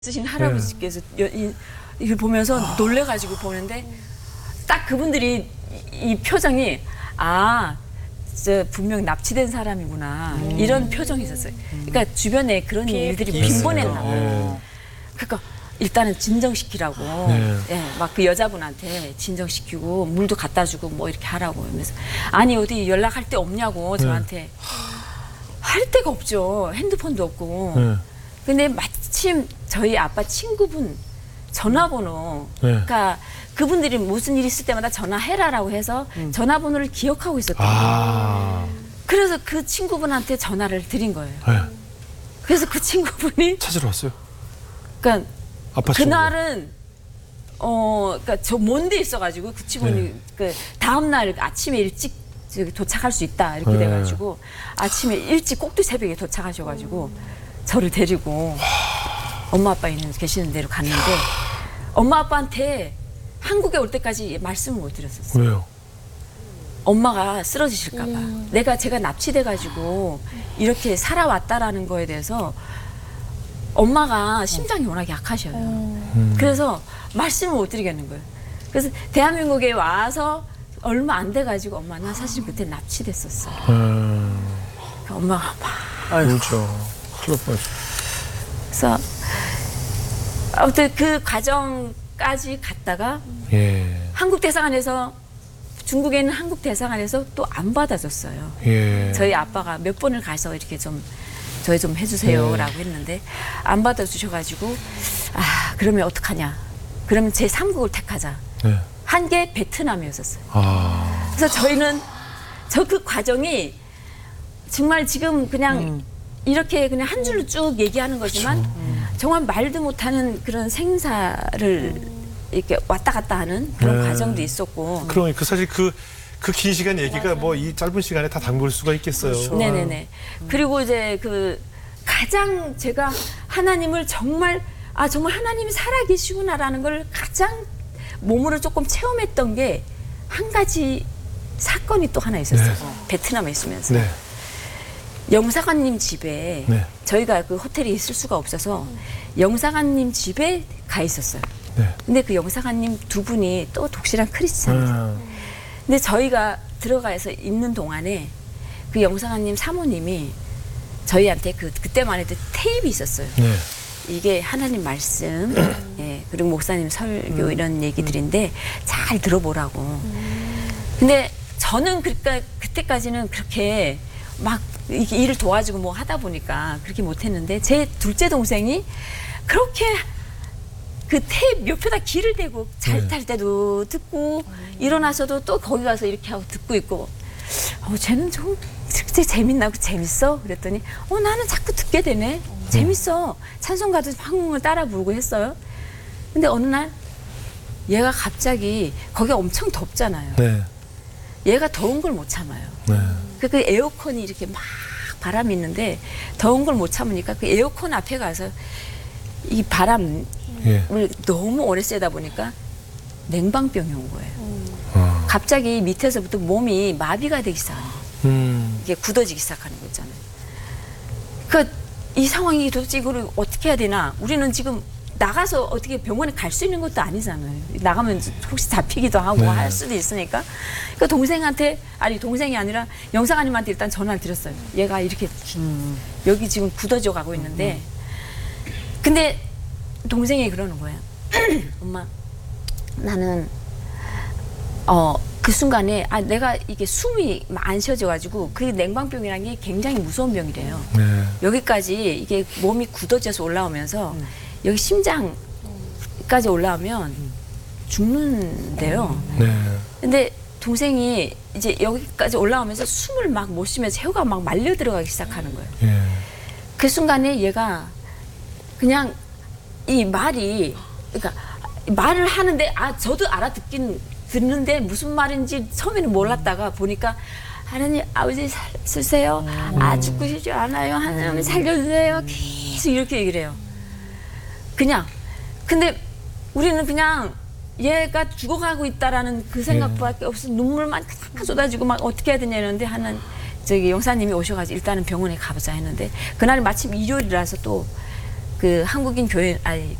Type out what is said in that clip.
쓰신 할아버지께서 이걸 보면서 놀래가지고 보는데 딱 그분들이 이 표정이 저 분명 납치된 사람이구나 이런 표정이 있었어요. 그러니까 주변에 그런 일들이 빈번했나 봐요. 그러니까 일단은 진정시키라고 막 그 여자분한테 진정시키고 물도 갖다 주고 뭐 이렇게 하라고 하면서 아니 어디 연락할 데 없냐고 저한테 할 데가 없죠. 핸드폰도 없고. 근데 마침 저희 아빠 친구분 전화번호, 그러니까 그분들이 무슨 일 있을 때마다 전화해라라고 해서 전화번호를 기억하고 있었대요. 그래서 그 친구분한테 전화를 드린 거예요. 그래서 그 친구분이 찾으러 왔어요? 그러니까 아빠 그날은 그러니까 저 먼 데 있어가지고 그 친구분이 그 다음 날 아침에 일찍 도착할 수 있다 이렇게 돼가지고 아침에 일찍 꼭두 새벽에 도착하셔가지고 저를 데리고 엄마 아빠 있는 계시는 데로 갔는데 엄마 아빠한테 한국에 올 때까지 말씀을 못 드렸었어요. 왜요? 엄마가 쓰러지실까 봐. 제가 납치돼가지고 이렇게 살아왔다라는 거에 대해서 엄마가 심장이 워낙 약하셔요. 그래서 말씀을 못 드리겠는 거예요. 그래서 대한민국에 와서 얼마 안 돼가지고 엄마 나 사실 그때 납치됐었어요. 엄마가 막 그렇죠. 큰일 날 뻔했어. 그래서 아무튼 그 과정까지 갔다가 한국 대사관에서 중국에 있는 한국 대사관에서 또 안 받아줬어요. 저희 아빠가 몇 번을 가서 이렇게 저희 좀 해주세요라고 했는데 안 받아주셔가지고 그러면 어떡하냐? 그러면 제 3국을 택하자. 한 게 베트남이었었어요. 그래서 저희는 그 과정이 정말 지금 그냥 이렇게 그냥 한 줄로 쭉 얘기하는 거지만 정말 말도 못하는 그런 생사를 이렇게 왔다 갔다 하는 그런 과정도 있었고. 그러니까 사실 그 긴 시간 얘기가 뭐 이 짧은 시간에 다 담글 수가 있겠어요. 그렇죠. 네네네. 그리고 이제 가장 제가 하나님을 정말 하나님이 살아계시구나라는 걸 가장 몸으로 조금 체험했던 게 한 가지 사건이 또 하나 있었어요. 베트남에 있으면서. 영사관님 집에 저희가 그 호텔에 있을 수가 없어서 영사관님 집에 가 있었어요. 근데 그 영사관님 두 분이 또 독실한 크리스찬이에요. 근데 저희가 들어가서 있는 동안에 그 영사관님 사모님이 저희한테 그때만 해도 테이프 있었어요. 이게 하나님 말씀, 그리고 목사님 설교 이런 얘기들인데 잘 들어보라고. 근데 저는 그때까지는 그렇게 막 일을 도와주고 뭐 하다 보니까 그렇게 못했는데 제 둘째 동생이 그렇게 그 테이프 몇 표다 귀를 대고 잘 탈 때도 듣고 일어나서도 또 거기 가서 이렇게 하고 듣고 있고 쟤는 좀 진짜 재밌나? 재밌어? 그랬더니 나는 자꾸 듣게 되네. 재밌어. 찬송가도 한국을 따라 부르고 했어요. 근데 어느 날 얘가 갑자기 거기가 엄청 덥잖아요. 얘가 더운 걸 못 참아요. 그 에어컨이 이렇게 막 바람이 있는데 더운 걸 못 참으니까 그 에어컨 앞에 가서 이 바람을 너무 오래 쐬다 보니까 냉방병이 온 거예요. 갑자기 밑에서부터 몸이 마비가 되기 시작하는 거예요. 이게 굳어지기 시작하는 거 있잖아요. 이 상황이 도대체 이거를 어떻게 해야 되나? 우리는 지금 나가서 어떻게 병원에 갈 수 있는 것도 아니잖아요. 나가면 혹시 잡히기도 하고 할 수도 있으니까. 그러니까 동생이 아니라 영사관님한테 일단 전화를 드렸어요. 얘가 이렇게 여기 지금 굳어져 가고 있는데 근데 동생이 그러는 거예요. 엄마 나는 그 순간에 내가 이게 숨이 안 쉬어져가지고 그 냉방병이라는 게 굉장히 무서운 병이래요. 여기까지 이게 몸이 굳어져서 올라오면서 여기 심장까지 올라오면 죽는데요. 근데 동생이 이제 여기까지 올라오면서 숨을 막 못 쉬면서 혀가 막 말려 들어가기 시작하는 거예요. 그 순간에 얘가 그냥 이 말이 그러니까 말을 하는데 저도 듣는데 무슨 말인지 처음에는 몰랐다가 보니까 하나님 아버지 살려주세요. 죽고 싶지 않아요. 하나님 살려주세요. 계속 이렇게 얘기를 해요. 근데 우리는 그냥 얘가 죽어가고 있다라는 그 생각밖에 없어 눈물만 쏟아지고 막 어떻게 해야 되냐 이러는데 영사님이 오셔가지고 일단은 병원에 가보자 했는데 그날이 마침 일요일이라서 또 그 한국인 교회 아니